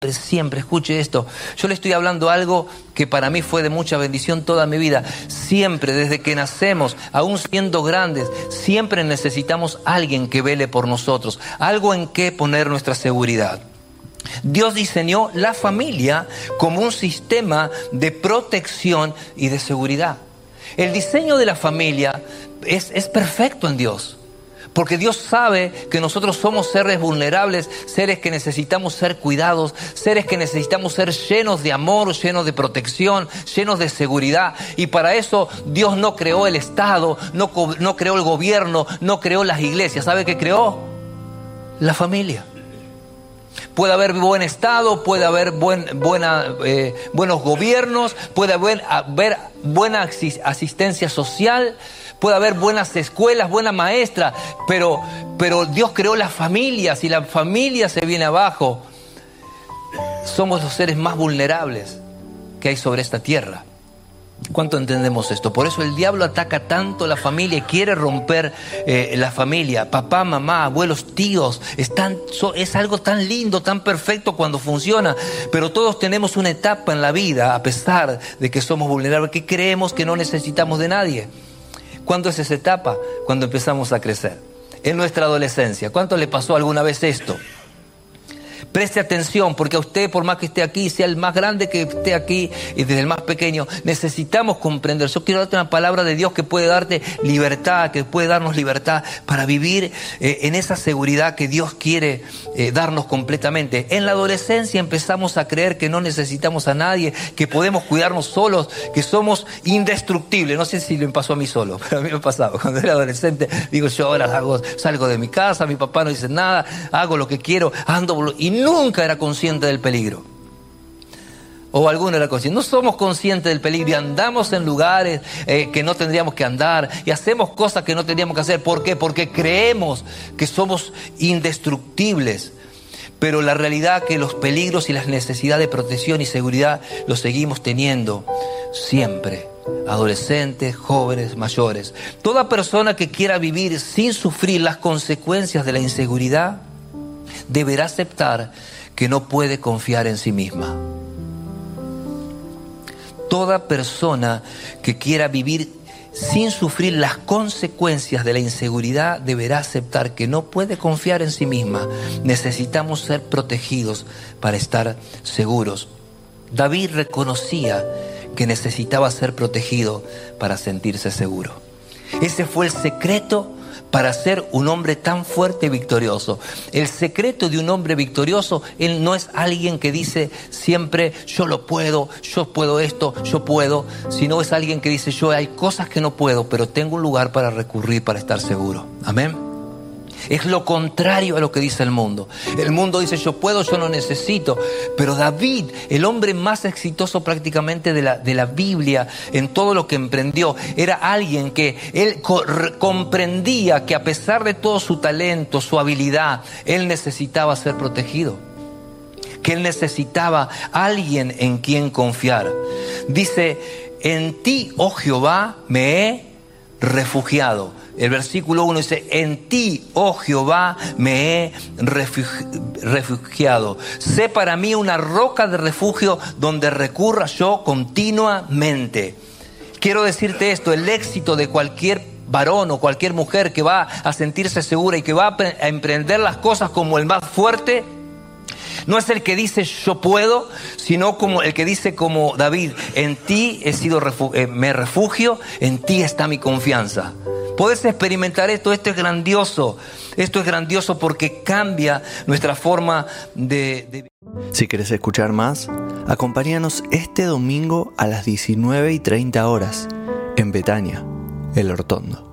siempre, escuche esto. Yo le estoy hablando algo que para mí fue de mucha bendición toda mi vida. Siempre, desde que nacemos, aún siendo grandes, siempre necesitamos alguien que vele por nosotros, algo en que poner nuestra seguridad. Dios diseñó la familia como un sistema de protección y de seguridad. El diseño de la familia es perfecto en Dios. Porque Dios sabe que nosotros somos seres vulnerables, seres que necesitamos ser cuidados, seres que necesitamos ser llenos de amor, llenos de protección, llenos de seguridad. Y para eso Dios no creó el Estado, no creó el gobierno, no creó las iglesias. ¿Sabe qué creó? La familia. Puede haber buen Estado, puede haber buenos gobiernos, puede haber buena asistencia social, puede haber buenas escuelas, buena maestra, pero Dios creó las familias. Si la familia se viene abajo, somos los seres más vulnerables que hay sobre esta tierra. ¿Cuánto entendemos esto? Por eso el diablo ataca tanto la familia y quiere romper la familia. Papá, mamá, abuelos, tíos, es algo tan lindo, tan perfecto cuando funciona. Pero todos tenemos una etapa en la vida, a pesar de que somos vulnerables, que creemos que no necesitamos de nadie. ¿Cuándo es esa etapa? Cuando empezamos a crecer. En nuestra adolescencia. ¿Cuánto le pasó alguna vez esto? Preste atención, porque a usted, por más que esté aquí, sea el más grande que esté aquí y desde el más pequeño, necesitamos comprender. Yo quiero darte una palabra de Dios que puede darte libertad, que puede darnos libertad para vivir en esa seguridad que Dios quiere darnos completamente. En la adolescencia empezamos a creer que no necesitamos a nadie, que podemos cuidarnos solos, que somos indestructibles. No sé si le pasó a mí solo, pero a mí me pasaba. Cuando era adolescente, digo, yo ahora salgo de mi casa, mi papá no dice nada, hago lo que quiero, ando y nunca era consciente del peligro. O alguno era consciente. No somos conscientes del peligro y andamos en lugares que no tendríamos que andar y hacemos cosas que no tendríamos que hacer. ¿Por qué? Porque creemos que somos indestructibles. Pero la realidad es que los peligros y las necesidades de protección y seguridad los seguimos teniendo siempre. Adolescentes, jóvenes, mayores. Toda persona que quiera vivir sin sufrir las consecuencias de la inseguridad deberá aceptar que no puede confiar en sí misma. Toda persona que quiera vivir sin sufrir las consecuencias de la inseguridad deberá aceptar que no puede confiar en sí misma. Necesitamos ser protegidos para estar seguros. David reconocía que necesitaba ser protegido para sentirse seguro. Ese fue el secreto para ser un hombre tan fuerte y victorioso. El secreto de un hombre victorioso, él no es alguien que dice siempre yo puedo esto, yo puedo, sino es alguien que dice hay cosas que no puedo, pero tengo un lugar para recurrir para estar seguro. Amén. Es lo contrario a lo que dice el mundo. El mundo dice yo puedo, yo no necesito. Pero David, el hombre más exitoso prácticamente de la Biblia, en todo lo que emprendió, era alguien que él comprendía que a pesar de todo su talento, su habilidad, él necesitaba ser protegido. Que él necesitaba alguien en quien confiar. Dice, en ti, oh Jehová, me he refugiado. El versículo 1 dice, en ti, oh Jehová, me he refugiado. Sé para mí una roca de refugio donde recurra yo continuamente. Quiero decirte esto, el éxito de cualquier varón o cualquier mujer que va a sentirse segura y que va a emprender las cosas como el más fuerte, no es el que dice yo puedo, sino como el que dice como David, en ti me refugio, en ti está mi confianza. Podés experimentar esto es grandioso. Esto es grandioso porque cambia nuestra forma de... Si querés escuchar más, acompáñanos este domingo a las 19:30 horas en Betania, El Hortondo.